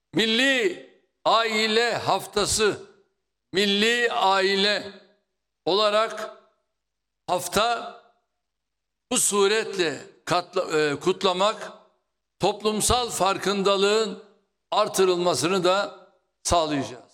Milli Aile Haftası, Milli Aile olarak hafta bu suretle kutlamak toplumsal farkındalığın artırılmasını da sağlayacağız.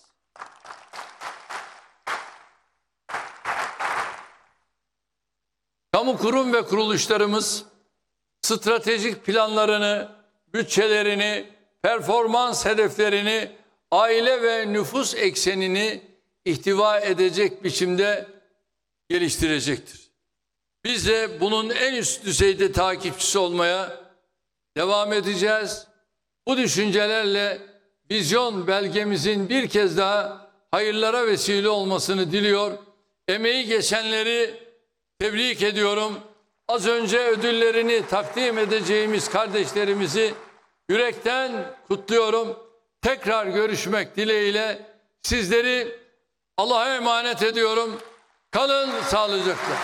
Kamu kurum ve kuruluşlarımız stratejik planlarını, bütçelerini, performans hedeflerini, aile ve nüfus eksenini ihtiva edecek biçimde geliştirecektir. Biz de bunun en üst düzeyde takipçisi olmaya devam edeceğiz. Bu düşüncelerle vizyon belgemizin bir kez daha hayırlara vesile olmasını diliyor. Emeği geçenleri tebrik ediyorum. Az önce ödüllerini takdim edeceğimiz kardeşlerimizi yürekten kutluyorum. Tekrar görüşmek dileğiyle sizleri Allah'a emanet ediyorum. Kalın sağlıcakla.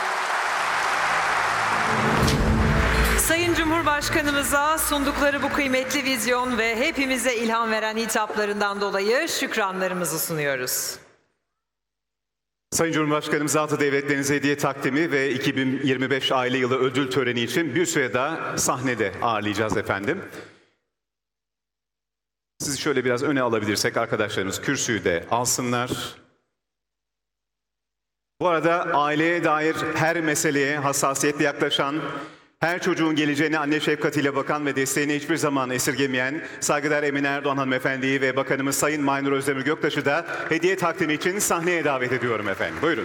Sayın Cumhurbaşkanımıza sundukları bu kıymetli vizyon ve hepimize ilham veren hitaplarından dolayı şükranlarımızı sunuyoruz. Sayın Cumhurbaşkanımız Altı Devletlerinize hediye takdimi ve 2025 aile yılı ödül töreni için bir süre daha sahnede ağırlayacağız efendim. Sizi şöyle biraz öne alabilirsek arkadaşlarımız kürsüyü de alsınlar. Bu arada aileye dair her meseleye hassasiyetle yaklaşan, her çocuğun geleceğine anne şefkatiyle bakan ve desteğini hiçbir zaman esirgemeyen saygıdeğer Emine Erdoğan hanımefendiyi ve Bakanımız Sayın Maynur Özdemir Göktaş'ı da hediye takdimi için sahneye davet ediyorum efendim. Buyurun.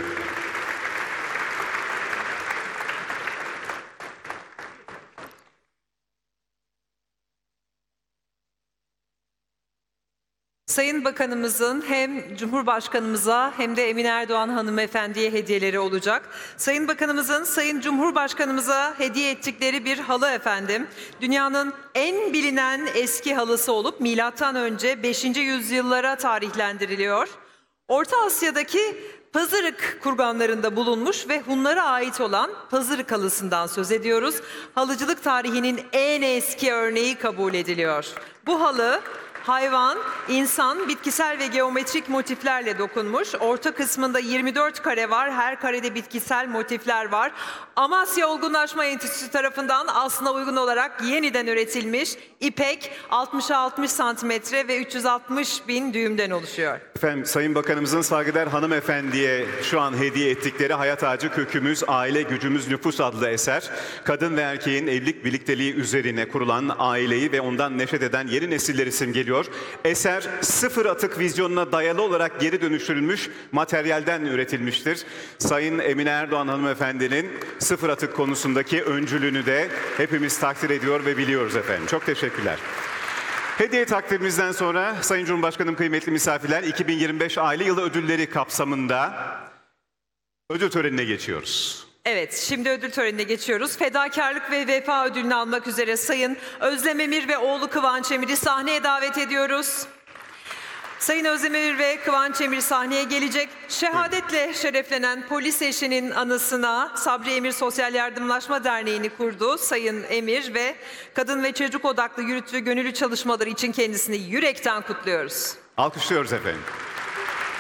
Sayın Bakanımızın hem Cumhurbaşkanımıza hem de Emine Erdoğan hanımefendiye hediyeleri olacak. Sayın Bakanımızın Sayın Cumhurbaşkanımıza hediye ettikleri bir halı efendim. Dünyanın en bilinen eski halısı olup milattan önce 5. yüzyıllara tarihlendiriliyor. Orta Asya'daki Pazarık kurganlarında bulunmuş ve Hunlara ait olan Pazarık halısından söz ediyoruz. Halıcılık tarihinin en eski örneği kabul ediliyor. Bu halı hayvan, insan, bitkisel ve geometrik motiflerle dokunmuş. Orta kısmında 24 kare var. Her karede bitkisel motifler var. Amasya Olgunlaşma Enstitüsü tarafından aslına uygun olarak yeniden üretilmiş ipek 60-60 santimetre ve 360 bin düğümden oluşuyor. Efendim Sayın Bakanımızın saygıdeğer hanımefendiye şu an hediye ettikleri Hayat Ağacı Kökümüz, Aile Gücümüz Nüfus adlı eser, kadın ve erkeğin evlilik birlikteliği üzerine kurulan aileyi ve ondan neşet eden yeni nesilleri simgeliyor. Eser sıfır atık vizyonuna dayalı olarak geri dönüştürülmüş materyalden üretilmiştir. Sayın Emine Erdoğan hanımefendinin sıfır atık konusundaki öncülüğünü de hepimiz takdir ediyor ve biliyoruz efendim. Çok teşekkürler. Hediye takdimimizden sonra Sayın Cumhurbaşkanım, kıymetli misafirler, 2025 aile yılı ödülleri kapsamında ödül törenine geçiyoruz. Evet, şimdi ödül törenine geçiyoruz. Fedakarlık ve vefa ödülünü almak üzere Sayın Özlem Emir ve oğlu Kıvanç Emir'i sahneye davet ediyoruz. Sayın Özlem Emir ve Kıvanç Emir sahneye gelecek. Şehadetle şereflenen polis eşinin anısına Sabri Emir Sosyal Yardımlaşma Derneği'ni kurdu Sayın Emir ve kadın ve çocuk odaklı yürüttüğü gönüllü çalışmaları için kendisini yürekten kutluyoruz. Alkışlıyoruz efendim.